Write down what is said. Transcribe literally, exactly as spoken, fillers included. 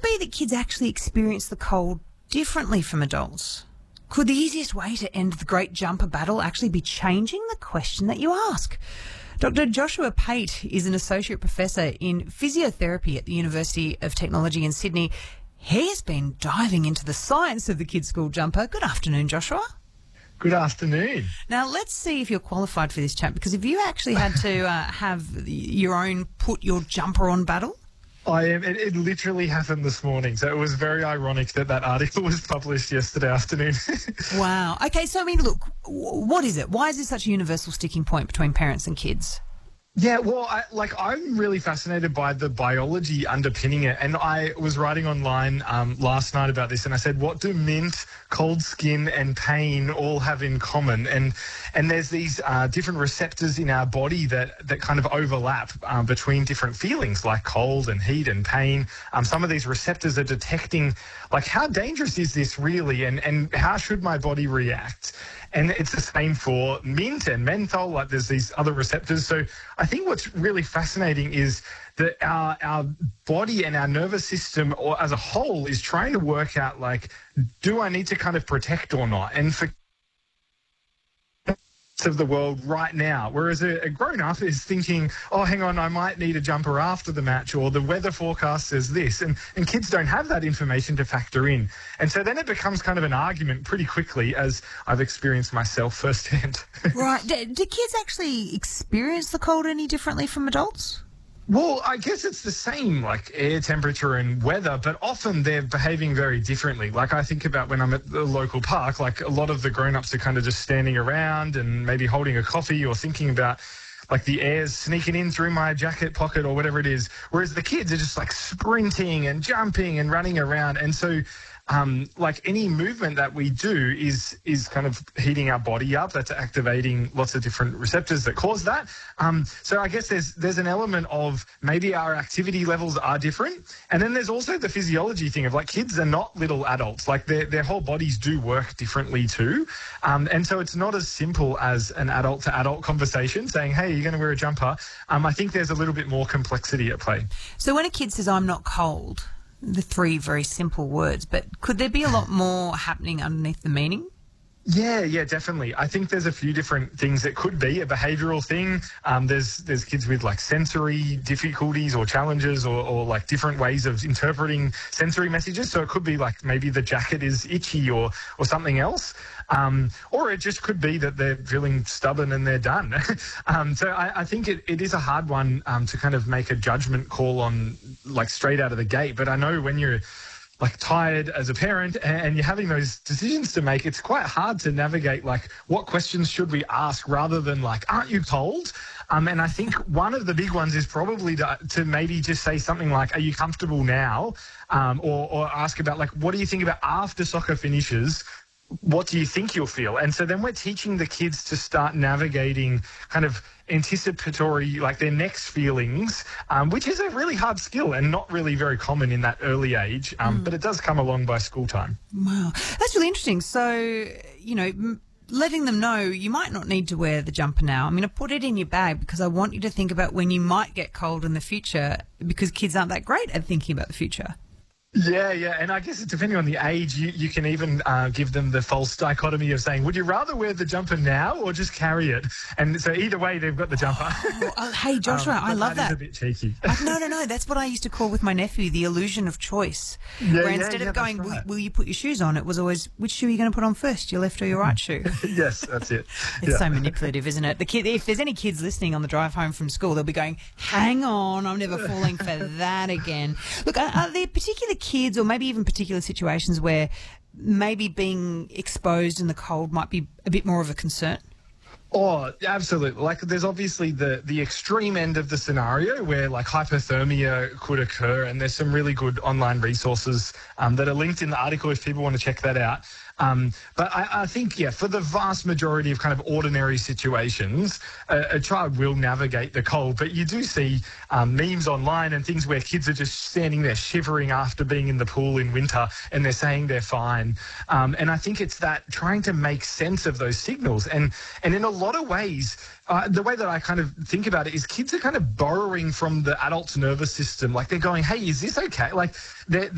be that kids actually experience the cold differently from adults? Could the easiest way to end the great jumper battle actually be changing the question that you ask? Doctor Joshua Pate is an associate professor in physiotherapy at the University of Technology in Sydney. He has been diving into the science of the kids' school jumper. Good afternoon, Joshua. Good afternoon. Now, let's see if you're qualified for this chat, because if you actually had to uh, have your own put your jumper on battle. I am. It, it literally happened this morning, so it was very ironic that that article was published yesterday afternoon. Wow. Okay, so I mean, look, w- what is it? Why is this such a universal sticking point between parents and kids? Yeah, well, I, like I'm really fascinated by the biology underpinning it, and I was writing online um, last night about this, and I said, what do mint, cold skin, and pain all have in common? And and there's these uh, different receptors in our body that that kind of overlap um, between different feelings like cold and heat and pain. Um, some of these receptors are detecting, like, how dangerous is this really, and and how should my body react? And it's the same for mint and menthol, like there's these other receptors. So I think what's really fascinating is that our our body and our nervous system or as a whole is trying to work out, like, do I need to kind of protect or not? And for of the world right now, whereas a, a grown-up is thinking, oh, hang on, I might need a jumper after the match, or the weather forecast says this, and, and kids don't have that information to factor in. And so then it becomes kind of an argument pretty quickly, as I've experienced myself firsthand. Right. Do, do kids actually experience the cold any differently from adults? Well, I guess it's the same, like air temperature and weather, but often they're behaving very differently. Like I think about when I'm at the local park, like a lot of the grown-ups are kind of just standing around and maybe holding a coffee or thinking about like the air's sneaking in through my jacket pocket or whatever it is. Whereas the kids are just like sprinting and jumping and running around. And so Um, like any movement that we do is is kind of heating our body up. That's activating lots of different receptors that cause that. Um, so I guess there's there's an element of maybe our activity levels are different, and then there's also the physiology thing of like kids are not little adults. Like their their whole bodies do work differently too, um, and so it's not as simple as an adult to adult conversation saying, "Hey, you're going to wear a jumper." Um, I think there's a little bit more complexity at play. So when a kid says, "I'm not cold," the three very simple words, but could there be a lot more happening underneath the meaning? Yeah, yeah, definitely. I think there's a few different things. It could be a behavioural thing. Um, there's there's kids with like sensory difficulties or challenges or, or like different ways of interpreting sensory messages. So it could be like maybe the jacket is itchy or or something else. Um, or it just could be that they're feeling stubborn and they're done. um, so I, I think it, it is a hard one um, to kind of make a judgment call on like straight out of the gate. But I know when you're like tired as a parent and you're having those decisions to make, it's quite hard to navigate like what questions should we ask rather than like, aren't you cold? Um, and I think one of the big ones is probably to, to maybe just say something like, are you comfortable now? Um, or, or ask about like, what do you think about after soccer finishes? What do you think you'll feel? And so then we're teaching the kids to start navigating kind of anticipatory, like their next feelings, um, which is a really hard skill and not really very common in that early age, um, mm. but it does come along by school time. Wow. That's really interesting. So, you know, m- letting them know you might not need to wear the jumper now. I mean, I put it in your bag because I want you to think about when you might get cold in the future, because kids aren't that great at thinking about the future. Yeah, yeah, and I guess depending on the age, you, you can even uh, give them the false dichotomy of saying, would you rather wear the jumper now or just carry it? And so either way, they've got the jumper. Oh, oh, hey, Joshua, um, I love that. That is a bit cheeky. uh, no, no, no, that's what I used to call with my nephew the illusion of choice. Yeah, where yeah, instead yeah, of going, right. will, will you put your shoes on, it was always, which shoe are you going to put on first, your left or your right shoe? Yes, that's it. It's yeah. so manipulative, isn't it? The kid, if there's any kids listening on the drive home from school, they'll be going, hang on, I'm never falling for that again. Look, are, are there particular kids or maybe even particular situations where maybe being exposed in the cold might be a bit more of a concern? Oh, absolutely. Like there's obviously the, the extreme end of the scenario where like hypothermia could occur, and there's some really good online resources um, that are linked in the article if people want to check that out. Um, but I, I think, yeah, for the vast majority of kind of ordinary situations, a, a child will navigate the cold. But you do see um, memes online and things where kids are just standing there shivering after being in the pool in winter and they're saying they're fine. Um, and I think it's that trying to make sense of those signals. And, and in a lot of ways, uh, the way that I kind of think about it is kids are kind of borrowing from the adult's nervous system. Like they're going, hey, is this okay? Like they're,